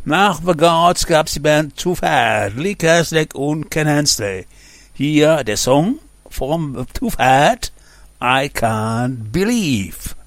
Nach The Gods gab's die Band Too Fat, Lee Kerslake und Ken Hensley. Hier der Song from Too Fat, I Can't Believe.